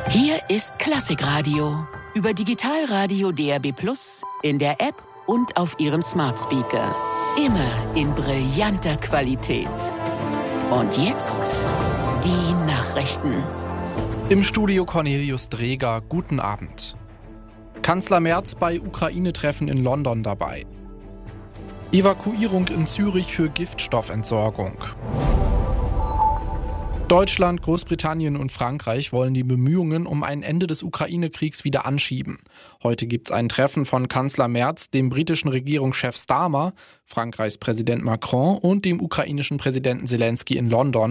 Hier ist Klassikradio über Digitalradio DAB+, in der App und auf Ihrem Smart Speaker. Immer in brillanter Qualität. Und jetzt die Nachrichten. Im Studio Cornelius Dreger, guten Abend. Kanzler Merz bei Ukraine-Treffen in London dabei. Evakuierung in Zürich für Giftstoffentsorgung. Deutschland, Großbritannien und Frankreich wollen die Bemühungen um ein Ende des Ukraine-Kriegs wieder anschieben. Heute gibt es ein Treffen von Kanzler Merz, dem britischen Regierungschef Starmer, Frankreichs Präsident Macron und dem ukrainischen Präsidenten Zelensky in London.